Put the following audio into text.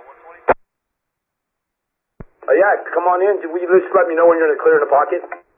Yeah, come on in. Will you just let me know when you're clearing the pocket?